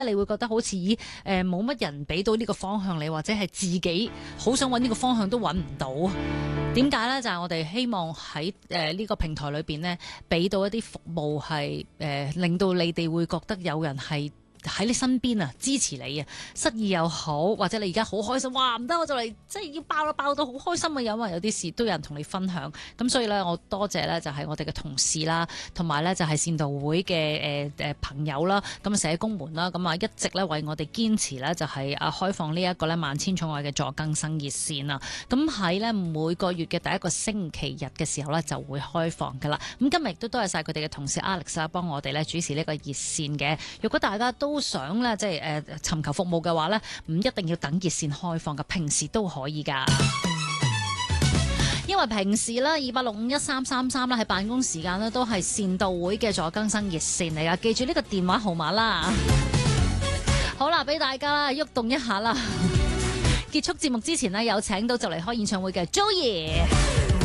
你會覺得好似冇乜人俾到呢個方向你，或者係自己好想揾呢個方向都揾唔到。點解呢？就係我哋希望喺呢個平台裏邊呢，俾到一啲服務係令到你哋會覺得有人係喺你身邊啊，支持你啊，失意又好，或者你而家好開心，哇唔得我就嚟即係要爆啦，爆到好開心啊！因為有啲事都有人同你分享，咁所以咧我多謝咧就係我哋嘅同事啦，同埋咧就係善導會嘅朋友啦，咁社工們啦，咁啊一直咧為我哋堅持咧就係開放呢一個咧萬千寵愛嘅助更生熱線啊，咁喺咧每個月嘅第一個星期日嘅時候咧就會開放噶啦。咁今日亦都多謝晒佢哋嘅同事 Alex 啊，幫我哋咧主持呢個熱線嘅。如果大家都想咧即係尋求服務嘅話咧，唔一定要等熱線開放嘅，平時都可以噶。因為平時咧28651333啦，喺辦公時間咧都係善導會嘅助更生熱線嚟噶，記住呢個電話號碼啦。好啦，俾大家啦喐動一下啦。結束節目之前呢，有請到就嚟開演唱會嘅 Joey。